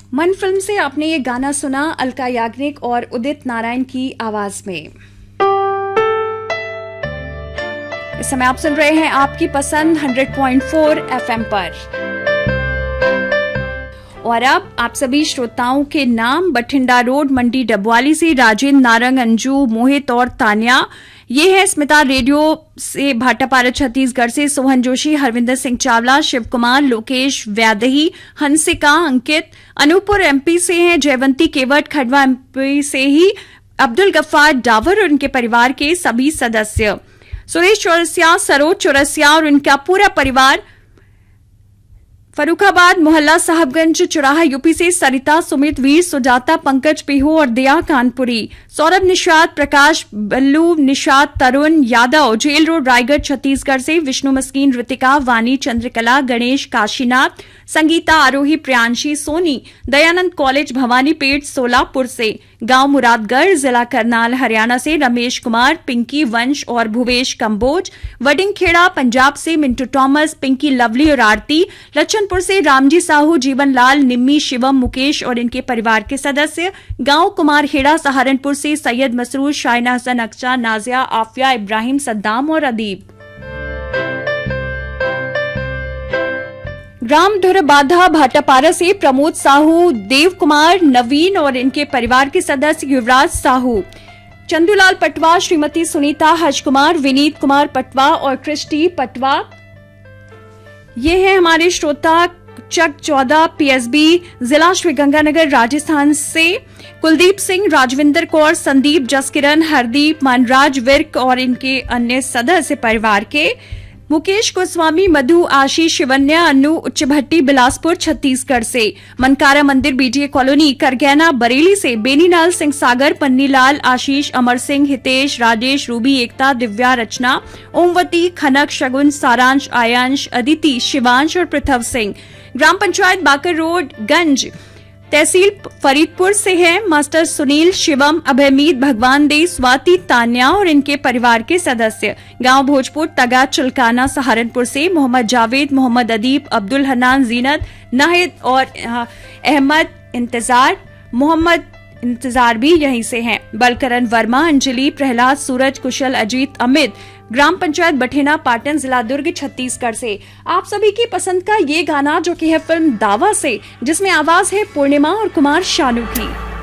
मन फिल्म से आपने ये गाना सुना अलका याग्निक और उदित नारायण की आवाज में। इस समय आप सुन रहे हैं आपकी पसंद 100.4 एफएम पर। और अब आप सभी श्रोताओं के नाम बठिंडा रोड मंडी डबवाली से राजेंद्र, नारंग, अंजू, मोहित और तान्या। ये है स्मिता रेडियो से भाटापारा छत्तीसगढ़ से सोहन जोशी, हरविंदर सिंह चावला, शिव कुमार, लोकेश व्यादही, हंसिका, अंकित अनूपपुर एमपी से हैं, जयवंती केवट खंडवा एमपी से ही, अब्दुल गफ्फार डावर और उनके परिवार के सभी सदस्य, सुरेश चौरसिया, सरोज चौरसिया और उनका पूरा परिवार, फरुखाबाद मोहल्ला साहबगंज चौराहा यूपी से सरिता, सुमित, वीर, सुजाता, पंकज पिहू और दया कानपुरी, सौरभ निषाद, प्रकाश, बल्लू निषाद, तरुण यादव, जेल रोड रायगढ़ छत्तीसगढ़ से, विष्णु मस्कीन, ऋतिका, वानी, चंद्रकला, गणेश, काशीनाथ, संगीता, आरोही, प्रियांशी, सोनी, दयानंद कॉलेज भवानीपेट सोलापुर से, गांव मुरादगढ़, जिला करनाल हरियाणा से, रमेश कुमार, पिंकी, वंश और भुवेश कंबोज, वडिंगखेड़ा पंजाब से, मिंटू टॉमस, पिंकी, लवली और आरती, लच्छनपुर से रामजी साहू, जीवन लाल, निम्मी, शिवम, मुकेश और इनके परिवार के सदस्य, गांव कुमारखेड़ा सहारनपुर से, सैयद मसरूर, शाइना हसन, अक्सा, नाजिया, आफिया, इब्राहिम, सद्दाम और अदीब। ग्राम धुरबाधा भाटापारा से प्रमोद साहू, देव कुमार, नवीन और इनके परिवार के सदस्य, युवराज साहू, चंदूलाल पटवा, श्रीमती सुनीता, हज कुमार, विनीत कुमार पटवा और क्रिस्टी पटवा। ये है हमारे श्रोता चक 14 पीएसबी, जिला श्रीगंगानगर राजस्थान से, कुलदीप सिंह, राजविंदर कौर, संदीप, जसकिरण, हरदीप, मनराज विर्क और इनके अन्य सदस्य परिवार के, मुकेश गोस्वामी, मधु, आशीष, शिवन्या, अन्नू, उच्चभट्टी, बिलासपुर छत्तीसगढ़ से, मनकारा मंदिर बीटीए कॉलोनी करगैना बरेली से, बेनीलाल सिंह सागर, पन्नीलाल, आशीष, अमर सिंह, हितेश, राजेश, रूबी, एकता, दिव्या, रचना, ओमवती, खनक, शगुन, सारांश, आयांश, अदिति, शिवांश और पृथव सिंह। ग्राम पंचायत बाकर रोड गंज, तहसील फरीदपुर से है, मास्टर सुनील, शिवम, अभयमीत, भगवान दे, स्वाति, तान्या और इनके परिवार के सदस्य, गांव भोजपुर, तगा, चुलकाना सहारनपुर से, मोहम्मद जावेद, मोहम्मद अदीब, अब्दुल हनान, जीनत, नाहिद और अहमद इंतजार, मोहम्मद इंतजार भी यहीं से हैं, बलकरण वर्मा, अंजलि, प्रहलाद, सूरज, कुशल, अजीत, अमित, ग्राम पंचायत बठेना पाटन, जिला दुर्ग छत्तीसगढ़ से। आप सभी की पसंद का ये गाना जो कि है फिल्म दावा से, जिसमें आवाज है पूर्णिमा और कुमार शानू की।